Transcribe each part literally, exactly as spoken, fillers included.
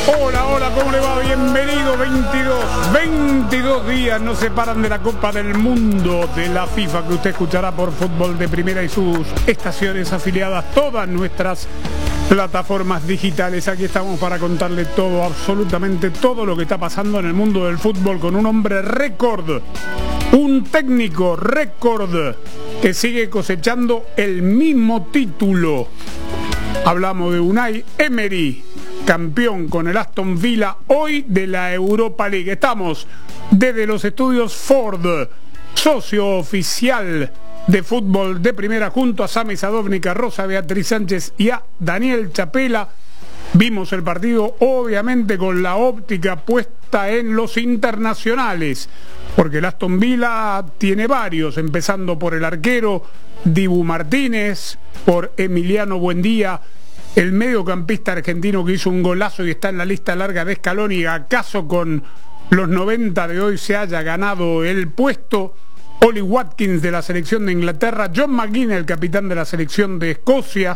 Hola, hola, ¿cómo le va? Bienvenido, veintidós, veintidós días nos separan de la Copa del Mundo de la FIFA, que usted escuchará por Fútbol de Primera y sus estaciones afiliadas, todas nuestras plataformas digitales. Aquí estamos para contarle todo, absolutamente todo lo que está pasando en el mundo del fútbol, con un hombre récord, un técnico récord que sigue cosechando el mismo título. Hablamos de Unai Emery, campeón con el Aston Villa hoy de la Europa League. Estamos desde los estudios Ford, socio oficial de Fútbol de Primera, junto a Sami Sadovnik, a Rosa Beatriz Sánchez y a Daniel Chapela. Vimos el partido obviamente con la óptica puesta en los internacionales, porque el Aston Villa tiene varios, empezando por el arquero Dibu Martínez, por Emiliano Buendía, el mediocampista argentino que hizo un golazo y está en la lista larga de Scaloni, acaso con los noventa de hoy se haya ganado el puesto. Oli Watkins de la selección de Inglaterra, John McGinn, el capitán de la selección de Escocia,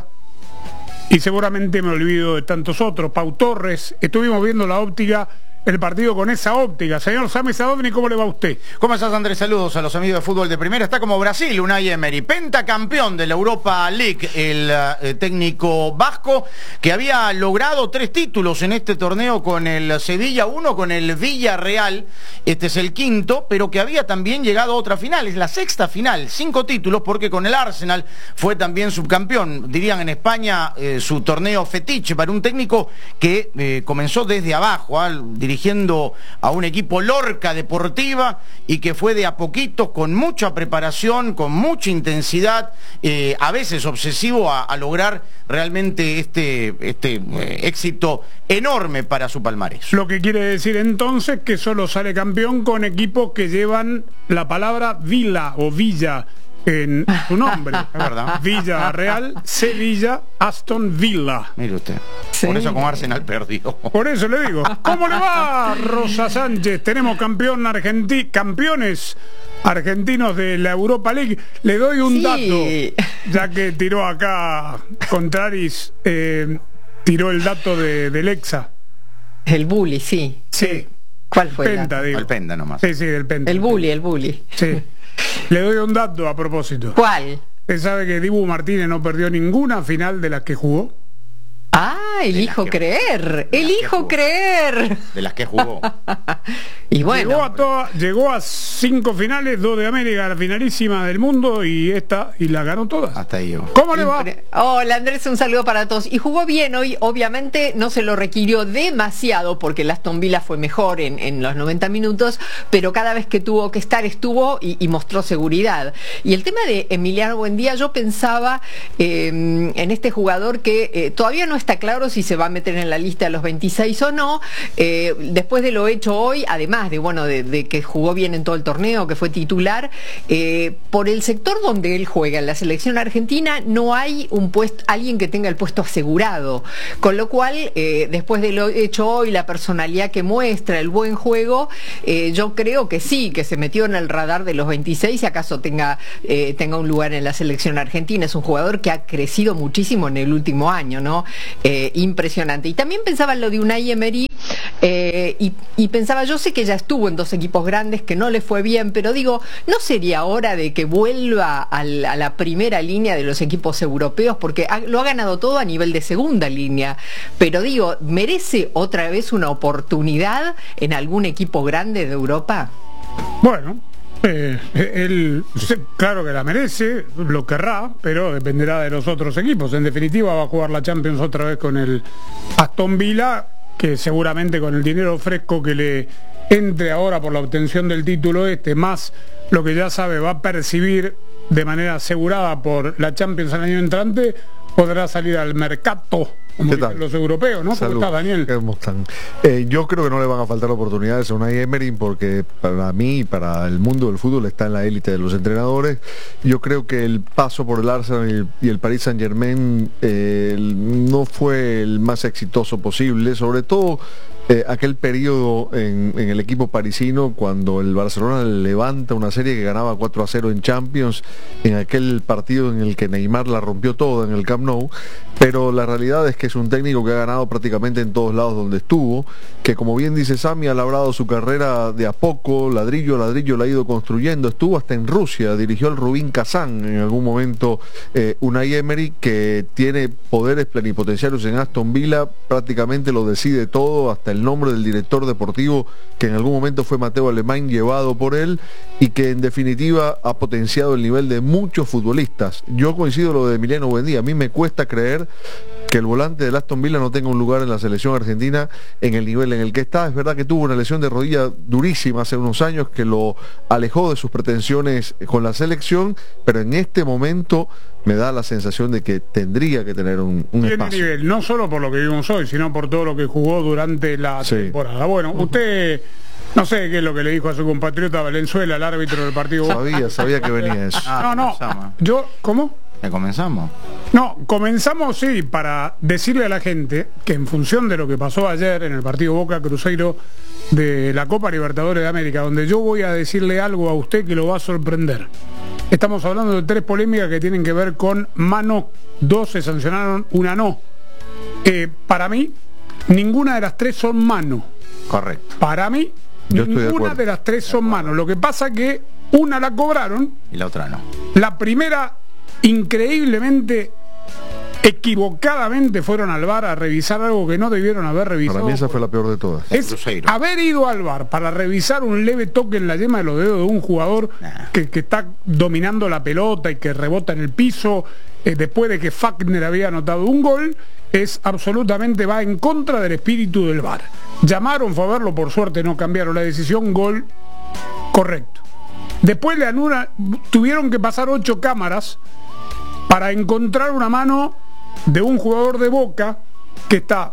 y seguramente me olvido de tantos otros. Pau Torres. Estuvimos viendo la óptica, el partido con esa óptica. Señor Sami Sadovnik, ¿cómo le va a usted? ¿Cómo estás, Andrés? Saludos a los amigos de Fútbol de Primera. Está como Brasil, Unai Emery, pentacampeón de la Europa League, el eh, técnico vasco, que había logrado tres títulos en este torneo con el Sevilla, uno con el Villarreal, este es el quinto, pero que había también llegado a otra final, es la sexta final, cinco títulos, porque con el Arsenal fue también subcampeón, dirían en España, eh, su torneo fetiche para un técnico que eh, comenzó desde abajo, ¿eh? dirigiendo a un equipo Lorca Deportiva, y que fue de a poquito, con mucha preparación, con mucha intensidad, eh, a veces obsesivo, a, a lograr realmente este, este eh, éxito enorme para su palmarés. Lo que quiere decir entonces que solo sale campeón con equipos que llevan la palabra Villa o Villa en su nombre. Es verdad. Villarreal, Sevilla, Aston Villa. Mire usted. Sí. Por eso con Arsenal perdió. Por eso le digo. ¿Cómo le va, Rosa Sánchez? Tenemos campeón argentino, campeones argentinos de la Europa League. Le doy un Sí. dato, ya que tiró acá Contraris, eh, tiró el dato de, del Exa. El bully, sí. Sí. ¿Cuál fue? Penta, digo. Al Penda nomás. Sí, sí, del Penta. El bully, el bully. Sí. Le doy un dato a propósito. ¿Cuál? ¿Usted sabe que Dibu Martínez no perdió ninguna final de las que jugó? Ah, elijo que- creer. que Elijo jugó. creer. De las que jugó. Y bueno. Llegó a, toda, llegó a cinco finales, dos de América, la finalísima del mundo, y esta, y la ganó todas. Hasta ahí llegó. ¿Cómo le va? Hola Andrés, un saludo para todos. Y jugó bien hoy, obviamente no se lo requirió demasiado porque el Aston Villa fue mejor en, en los noventa minutos, pero cada vez que tuvo que estar estuvo y, y mostró seguridad. Y el tema de Emiliano Buendía, yo pensaba eh, en este jugador que eh, todavía no está claro si se va a meter en la lista de los veintiséis o no, eh, después de lo hecho hoy, además de bueno de, de que jugó bien en todo el torneo, que fue titular, eh, por el sector donde él juega, en la selección argentina, no hay un puesto, alguien que tenga el puesto asegurado, con lo cual, eh, después de lo hecho hoy, la personalidad que muestra, el buen juego, eh, yo creo que sí, que se metió en el radar de los veintiséis, si acaso tenga, eh, tenga un lugar en la selección argentina. Es un jugador que ha crecido muchísimo en el último año, ¿no? Eh, impresionante. Y también pensaba en lo de Unai Emery, eh, y, y pensaba, yo sé que ya estuvo en dos equipos grandes, que no le fue bien, pero digo, ¿no sería hora de que vuelva al, a la primera línea de los equipos europeos? Porque ha, lo ha ganado todo a nivel de segunda línea, pero digo, ¿merece otra vez una oportunidad en algún equipo grande de Europa? Bueno, eh, él, claro que la merece, lo querrá, pero dependerá de los otros equipos. En definitiva, va a jugar la Champions otra vez con el Aston Villa, que seguramente con el dinero fresco que le entre ahora por la obtención del título este, más lo que ya sabe va a percibir de manera asegurada por la Champions el año entrante, podrá salir al mercado, como dicen los europeos, ¿no? ¿Cómo está, Daniel? ¿Cómo están? Eh, yo creo que no le van a faltar oportunidades a Unai Emery, porque para mí y para el mundo del fútbol está en la élite de los entrenadores. Yo creo que el paso por el Arsenal y el Paris Saint Germain eh, no fue el más exitoso posible, sobre todo eh, aquel periodo en, en el equipo parisino, cuando el Barcelona levanta una serie que ganaba cuatro a cero en Champions, en aquel partido en el que Neymar la rompió toda en el Camp Nou. Pero la realidad es que que es un técnico que ha ganado prácticamente en todos lados donde estuvo, que como bien dice Sami, ha labrado su carrera de a poco, ladrillo a ladrillo la ha ido construyendo, estuvo hasta en Rusia, dirigió al Rubin Kazán en algún momento, eh, Unai Emery, que tiene poderes plenipotenciarios en Aston Villa, prácticamente lo decide todo, hasta el nombre del director deportivo, que en algún momento fue Mateo Alemán, llevado por él, y que en definitiva ha potenciado el nivel de muchos futbolistas. Yo coincido lo de Emiliano Buendía, a mí me cuesta creer que el volante del Aston Villa no tenga un lugar en la selección argentina en el nivel en el que está. Es verdad que tuvo una lesión de rodilla durísima hace unos años que lo alejó de sus pretensiones con la selección, pero en este momento me da la sensación de que tendría que tener un, un Tiene espacio. nivel, no solo por lo que vimos hoy, sino por todo lo que jugó durante la Sí. temporada. Bueno, usted, no sé qué es lo que le dijo a su compatriota Valenzuela, el árbitro del partido. Sabía, sabía que venía eso. Ah, No, no, comenzamos. yo, ¿cómo? ¿Ya comenzamos? No, comenzamos, sí, para decirle a la gente que en función de lo que pasó ayer en el partido Boca Cruzeiro de la Copa Libertadores de América, donde yo voy a decirle algo a usted que lo va a sorprender. Estamos hablando de tres polémicas que tienen que ver con mano, dos se sancionaron, una no. Eh, para mí, ninguna de las tres son mano. Correcto. Para mí, Yo estoy de ninguna acuerdo. de las tres son mano. Lo que pasa que una la cobraron, Y la otra no. la primera, increíblemente, equivocadamente fueron al V A R a revisar algo que no debieron haber revisado. Para mí esa fue la peor de todas. Es Cruzeiro. haber ido al V A R para revisar un leve toque en la yema de los dedos de un jugador Nah. que, que está dominando la pelota y que rebota en el piso eh, después de que Fagner había anotado un gol, es absolutamente, va en contra del espíritu del V A R. Llamaron, fue a verlo, por suerte no cambiaron la decisión, gol correcto. Después le anulan, tuvieron que pasar ocho cámaras para encontrar una mano de un jugador de Boca que está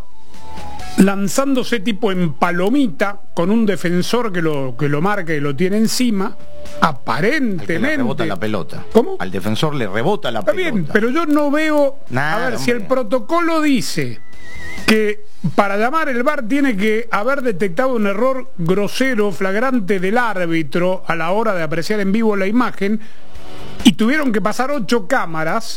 lanzándose tipo en palomita con un defensor que lo, que lo marca y lo tiene encima, Al que aparentemente. le rebota la pelota. ¿Cómo? Al defensor le rebota la Está pelota. bien, pero yo no veo. Nada, a ver, si hombre. el protocolo dice que para llamar el V A R tiene que haber detectado un error grosero, flagrante del árbitro a la hora de apreciar en vivo la imagen, y tuvieron que pasar ocho cámaras,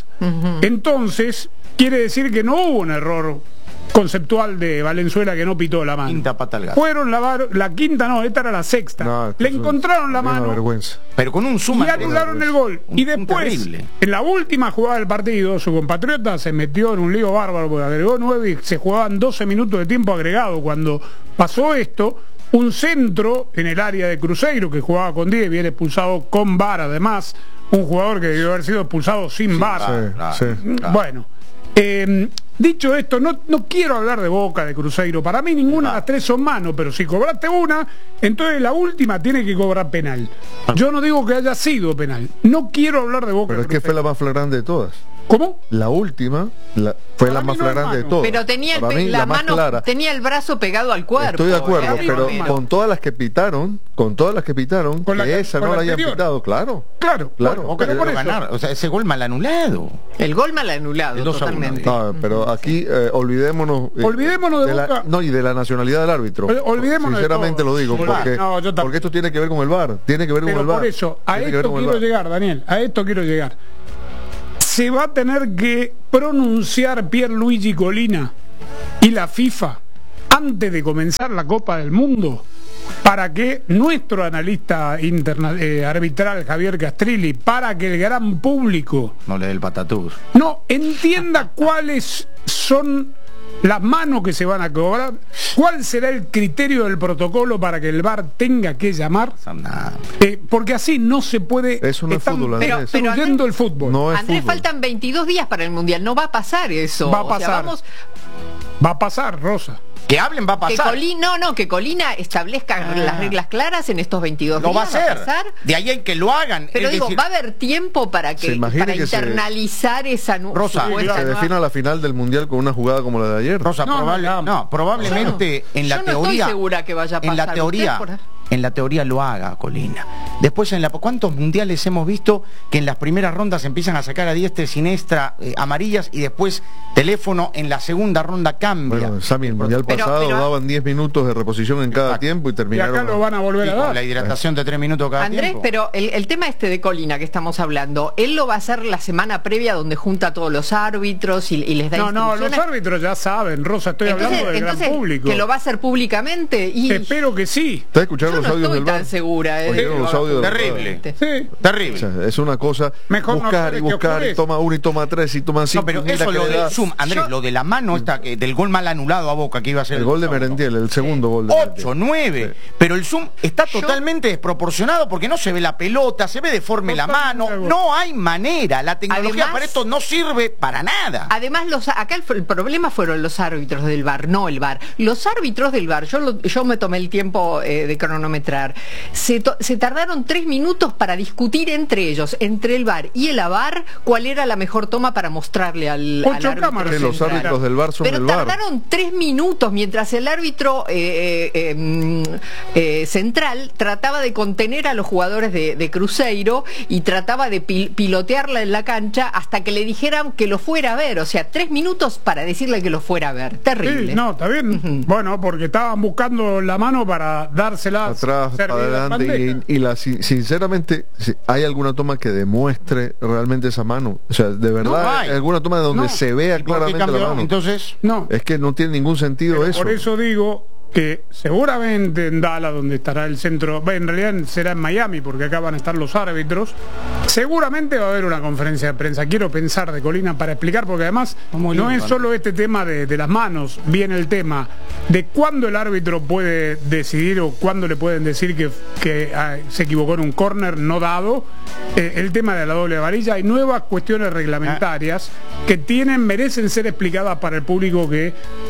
entonces quiere decir que no hubo un error conceptual de Valenzuela que no pitó la mano. Quinta pata al gato. Fueron la, var- la quinta, no, esta era la sexta. No, esto Le es un- encontraron la es una mano vergüenza. Pero con un suma. y anularon el gol. Un- Y un después, terrible. en la última jugada del partido, su compatriota se metió en un lío bárbaro porque agregó nueve y se jugaban doce minutos de tiempo agregado. Cuando pasó esto, un centro en el área de Cruzeiro, que jugaba con diez, viene expulsado con V A R además, un jugador que debió haber sido expulsado sin V A R. Sí, Claro, sí. claro. Bueno, eh, dicho esto, no, no quiero hablar de Boca, de Cruzeiro. Para mí ninguna de las tres son manos, pero si cobraste una, entonces la última tiene que cobrar penal. Yo no digo que haya sido penal. No quiero hablar de Boca. Pero es que fue Cruzeiro. la más flagrante de todas. ¿Cómo? La última la- fue Para la mí más no es flagrante de mano. todas. Pero tenía el Para pe- mí, la, la más mano, clara. tenía el brazo pegado al cuerpo. Estoy de acuerdo, Era pero primero. con todas las que pitaron, con todas las que pitaron, Con la que que- esa con no la la hayan anterior. pitado, claro. Claro, Claro. bueno, Boca pero le por dio eso. ganar. O sea, ese gol mal anulado. El gol mal anulado, El dos a uno, totalmente. digo. No, pero aquí eh, olvidémonos eh, Olvidémonos de la, Boca. no, y de la nacionalidad del árbitro. Ol- olvidémonos de Sinceramente todo. lo digo, Olvidá- porque, no, yo tam- porque esto tiene que ver con el V A R, tiene que ver con Pero el V A R. por eso, a Tiene que ver esto con el quiero V A R. llegar, Daniel, a esto quiero llegar. Se va a tener que pronunciar Pierluigi Colina y la FIFA antes de comenzar la Copa del Mundo para que nuestro analista interna- eh, arbitral Javier Castrilli, para que el gran público No le dé el patatús. no entienda cuáles son las manos que se van a cobrar, cuál será el criterio del protocolo para que el V A R tenga que llamar, Son nada. eh, porque así no se puede. Eso no es están fútbol, Andrés. Pero- destruyendo Andrés- el fútbol. No es Andrés, fútbol. faltan veintidós días para el Mundial. No va a pasar eso. Va a O sea, pasar. vamos, Va a pasar, Rosa. Que hablen va a que pasar. Colina, no, no, que Colina establezca Ah. las reglas claras en estos veintidós No va a días. ser. pasar. De ahí en que lo hagan. Pero es digo, decir, va a haber tiempo para Se que imagina para que se- internalizar esa nu- Rosa, supuesta Se nueva- defina la final del Mundial con una jugada como la de ayer. Rosa, No, probable- no, no, no. probablemente en la Yo no estoy teoría. segura que vaya a En la pasar. teoría, Usted por- en la teoría lo haga Colina. Después, en la ¿cuántos mundiales hemos visto que en las primeras rondas empiezan a sacar a diestra y siniestra eh, amarillas y después teléfono en la segunda ronda cambia? Bueno, Sammy, el mundial Pero- pasado pero- daban diez minutos de reposición en cada Exacto. tiempo y Y terminaron. acá lo van a volver Y a con dar. la hidratación de tres minutos cada Andrés, tiempo. pero el, el tema este de Colina que estamos hablando, él lo va a hacer la semana previa donde junta a todos los árbitros y, y les da No, no, los instrucciones. árbitros ya saben, Rosa, estoy Entonces, hablando del entonces, gran público. que lo va a hacer públicamente y Espero que sí. ¿Estás escuchando yo los no audios estoy del tan bar? segura. eh, Oyeron que los lo haga audios del Terrible. públicamente. Sí. O Terrible. sea, es una cosa Mejor no buscar hacer y que buscar y oscurece. toma uno y toma tres y toma cinco. No, pero y mira eso que lo le de da. Zoom, Andrés, Yo- lo de la mano esta, que, del gol mal anulado a Boca que iba a ser El gol de Merentiel, el segundo gol de ocho, nueve, pero el zoom está Yo- totalmente desproporcionado porque no se ve la pelota, se ve deforme la Totalmente mano, de acuerdo. no hay manera, la tecnología Además- para esto no sirve para nada. Además, los, acá el, el problema fueron los árbitros del V A R, no el V A R. Los árbitros del V A R, yo, lo- yo me tomé el tiempo eh, de cronometrar, se, to- se tardaron tres minutos para discutir entre ellos, entre el V A R y el A V A R, cuál era la mejor toma para mostrarle al, al Ocho árbitro cámaras. Que los central. árbitros del V A R son Pero del V A R. tardaron tres minutos mientras el árbitro eh, eh, mm, eh, central trataba de contener a los jugadores de, de Cruzeiro y trataba de pil- pilotearla en la cancha hasta que le dijeran que lo fuera a ver. O sea, tres minutos para decirle que lo fuera a ver. Terrible. Sí, no, está bien. Bueno, porque estaban buscando la mano para dársela Atrás, servida de adelante bandeja. y, y la sin- sinceramente, si ¿hay alguna toma que demuestre realmente esa mano? O sea, de verdad, No hay. ¿hay alguna toma donde No. se vea ¿Y por qué claramente la cambió? mano? Entonces, No, Es que no tiene ningún sentido pero eso. por eso digo que seguramente en Dallas, donde estará el centro, bueno, en realidad será en Miami, porque acá van a estar los árbitros, seguramente va a haber una conferencia de prensa, quiero pensar, de Colina para explicar, porque además Muy no lindo, es solo este tema de, de las manos, viene el tema de cuándo el árbitro puede decidir o cuándo le pueden decir que, que ah, se equivocó en un córner no dado, eh, el tema de la doble varilla, hay nuevas cuestiones reglamentarias que tienen, merecen ser explicadas para el público que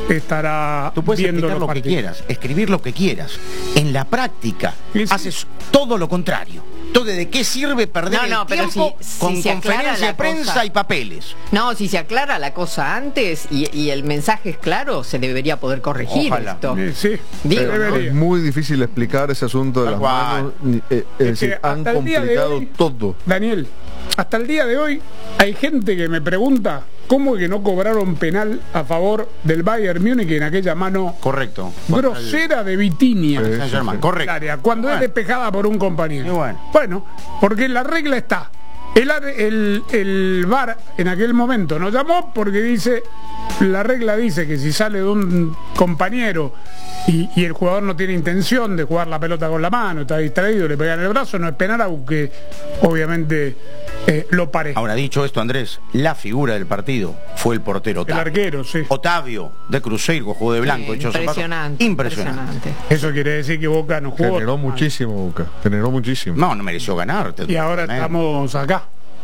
estará tú puedes viendo explicar los lo que partidos. quieras, escribir lo que quieras. En la práctica, Sí, sí. haces todo lo contrario. Entonces, ¿de qué sirve perder No, no, el pero tiempo si- si con se aclara conferencia de la prensa cosa. y papeles? No, si se aclara la cosa antes y, y el mensaje es claro, se debería poder corregir Ojalá. esto. Eh, sí, Digo, Pero debería. es muy difícil explicar ese asunto de Tal las cual. manos. ni- eh, es Es que decir, han hasta el día de complicado hoy, todo. Daniel, hasta el día de hoy hay gente que me pregunta cómo es que no cobraron penal a favor del Bayern Múnich en aquella mano Correcto. grosera de Vitinha. Sí, Saint Germain, sí. correcto. área, cuando Bueno. es despejada por un compañero. Y bueno. Bueno, porque la regla está. El, ar- el, el V A R en aquel momento nos llamó porque dice, la regla dice que si sale de un compañero y, y el jugador no tiene intención de jugar la pelota con la mano, está distraído, le pegan el brazo, no es penal, aunque obviamente eh, lo parezca. Ahora, dicho esto, Andrés, la figura del partido fue el portero El Otavio. arquero, sí. Otavio de Cruzeiro, jugó de blanco. Sí, hecho zapato. impresionante, Impresionante. Eso quiere decir que Boca no jugó. Generó muchísimo, Boca. Generó muchísimo. No, no mereció ganar. te- Y ahora eh. estamos acá.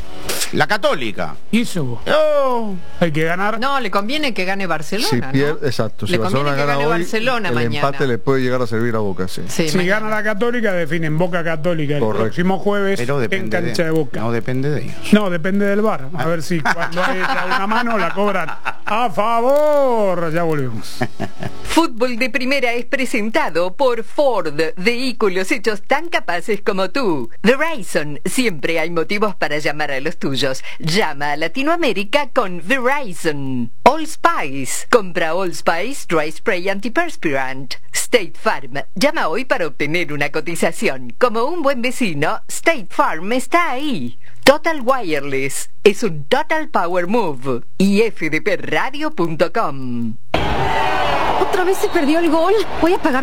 La Católica. ¿Y eso? Oh. Hay que ganar. No, le conviene que gane Barcelona, Si ¿no? pierde, exacto, si Le conviene Barcelona que gana gane hoy, Barcelona el mañana. empate le puede llegar a servir a Boca, sí. Sí, Si mañana. gana la Católica, definen Boca Católica el Correcto. próximo jueves Pero en depende cancha de, de, Boca. no depende de ellos. No, depende del V A R. A ver si cuando hay una mano la cobran a favor. Ya volvemos. Fútbol de Primera es presentado por Ford, vehículos hechos tan capaces como tú. Verizon, siempre hay motivos para llamar a los tuyos. Llama a Latinoamérica con Verizon. All Spice, compra All Spice Dry Spray Antiperspirant. State Farm, llama hoy para obtener una cotización. Como un buen vecino, State Farm está ahí. Total Wireless, es un Total Power Move. Y f d p radio punto com. ¿Otra vez se perdió el gol? Voy a pagar